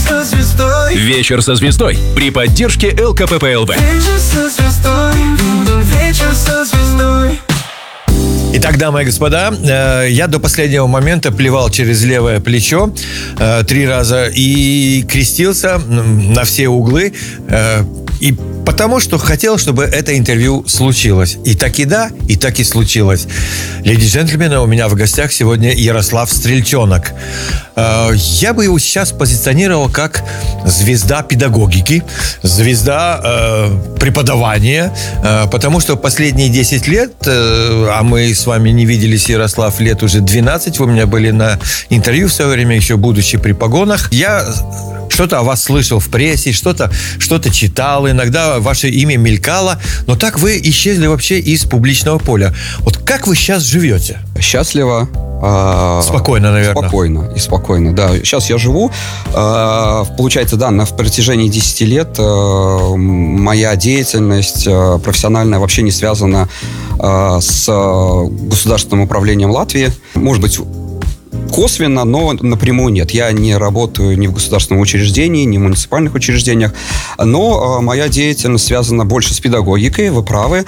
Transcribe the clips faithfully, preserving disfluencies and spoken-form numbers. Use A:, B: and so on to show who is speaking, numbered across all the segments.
A: со звездой.
B: Вечер со звездой при поддержке эл ка пэ пэ эл вэ.
A: Вечер со звездой. Вечер со звездой.
C: Итак, дамы и господа, э, я до последнего момента плевал через левое плечо э, три раза и крестился на все углы. Э, и потому что хотел, чтобы это интервью случилось. И так и да, и так и случилось. Леди и джентльмены, у меня в гостях сегодня Ярослав Стрельчонок. Э, я бы его сейчас позиционировал как звезда педагогики, звезда э, преподавания, э, потому что последние десять лет, э, а мы с вами не виделись, Ярослав, лет уже двенадцать, вы у меня были на интервью в свое время, еще будучи при погонах. Я что-то о вас слышал в прессе, что-то, что-то читал, иногда ваше имя мелькало, но так вы исчезли вообще из публичного поля. Вот как вы сейчас живете?
D: Счастливо. Э,
C: спокойно, наверное.
D: Спокойно и спокойно, да. Сейчас я живу. Э, получается, да, на в протяжении десяти лет э, моя деятельность э, профессиональная вообще не связана э, с государственным управлением Латвии. Может быть, косвенно, но напрямую нет. Я не работаю ни в государственном учреждении, ни в муниципальных учреждениях, но э, моя деятельность связана больше с педагогикой, вы правы.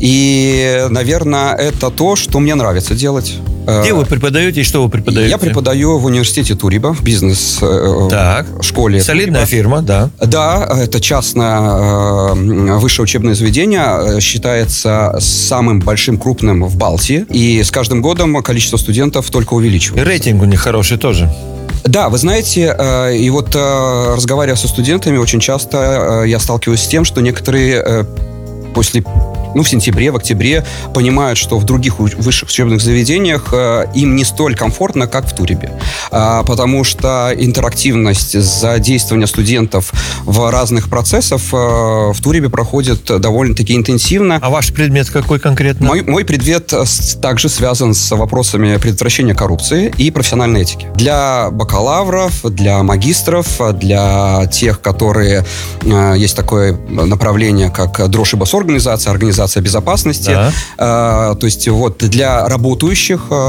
D: И, наверное, это то, что мне нравится делать.
C: Где вы преподаете и что вы преподаете?
D: Я преподаю в университете Туриба, в бизнес-школе.
C: Солидная
D: Туриба.
C: фирма, да.
D: Да, это частное э, высшее учебное заведение, считается самым большим, крупным в Балтии. И с каждым годом количество студентов только увеличивается.
C: И рейтинг у них хороший тоже.
D: Да, вы знаете, э, и вот э, разговаривая со студентами, очень часто э, я сталкиваюсь с тем, что некоторые э, после... ну, в сентябре, в октябре понимают, что в других высших учебных заведениях э, им не столь комфортно, как в Турибе. А, потому что интерактивность, задействование студентов в разных процессах э, в Турибе проходит довольно-таки интенсивно.
C: А ваш предмет какой конкретно?
D: Мой, мой предмет также связан с вопросами предотвращения коррупции и профессиональной этики. Для бакалавров, для магистров, для тех, которые... Э, есть такое направление, как Дрошибас-организация, организация безопасности. Да. Э, то есть вот для работающих э,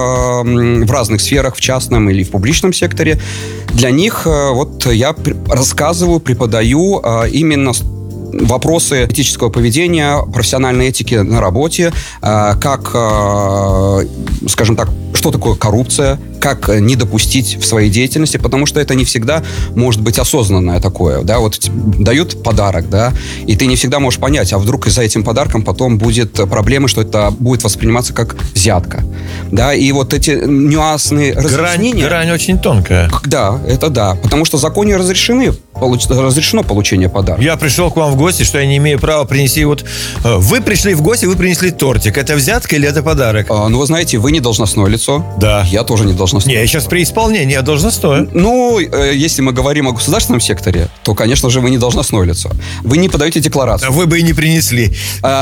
D: в разных сферах, в частном или в публичном секторе, для них э, вот я рассказываю, преподаю э, именно вопросы этического поведения, профессиональной этики на работе, э, как, э, скажем так, что такое коррупция, как не допустить в своей деятельности, потому что это не всегда может быть осознанное такое, да, вот дают подарок, да, и ты не всегда можешь понять, а вдруг за этим подарком потом будет проблема, что это будет восприниматься как взятка, да, и вот эти нюансные разъяснения...
C: Грань, грань очень тонкая.
D: Да, это да, потому что в законе разрешены, получ, разрешено получение подарка.
C: Я пришел к вам в гости, что я не имею права принести, вот, вы пришли в гости, вы принесли тортик, это взятка или это подарок?
D: А, ну, вы знаете, вы не должностное лицо.
C: Да.
D: Я тоже не должностное.
C: Не, я сейчас при исполнении, я должностное.
D: Ну, э, если мы говорим о государственном секторе, то, конечно же, вы не должностное лицо. Вы не подаете декларацию.
C: Вы бы и не принесли.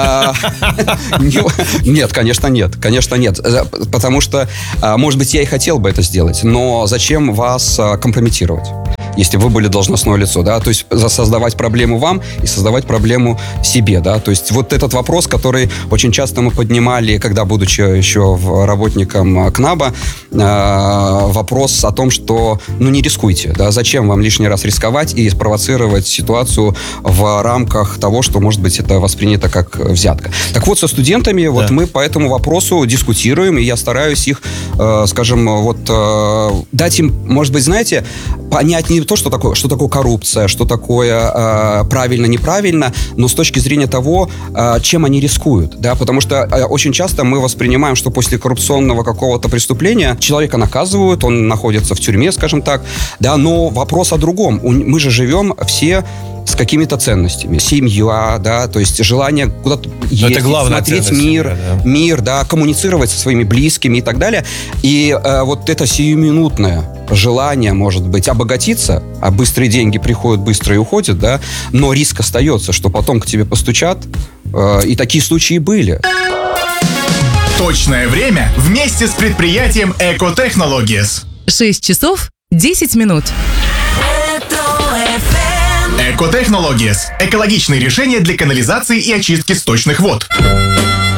D: Нет, конечно, нет. Конечно, нет. Потому что, может быть, я и хотел бы это сделать, но зачем вас компрометировать? Если вы были должностное лицо, да, то есть создавать проблему вам и создавать проблему себе, да, то есть вот этот вопрос, который очень часто мы поднимали, когда, будучи еще работником КНАБа, э, вопрос о том, что, ну, не рискуйте, да, зачем вам лишний раз рисковать и спровоцировать ситуацию в рамках того, что, может быть, это воспринято как взятка. Так вот, со студентами, да. вот мы по этому вопросу дискутируем, и я стараюсь их, э, скажем, вот, э, дать им, может быть, знаете, понять не то, что такое, что такое коррупция, что такое э, правильно, неправильно, но с точки зрения того, э, чем они рискуют, да, потому что э, очень часто мы воспринимаем, что после коррупционного какого-то преступления человека наказывают, он находится в тюрьме, скажем так, да, но вопрос о другом. Мы же живем все с какими-то ценностями. Семья, да, то есть желание куда-то ездить, смотреть мир, да. мир, да, коммуницировать со своими близкими и так далее. И э, вот это сиюминутное желание, может быть, обогатиться, а быстрые деньги приходят быстро и уходят, да, но риск остается, что потом к тебе постучат, э, и такие случаи были.
E: Точное время вместе с предприятием Экотехнологиес.
F: шесть часов десять минут.
E: Экотехнологиес. Экологичные решения для канализации и очистки сточных вод.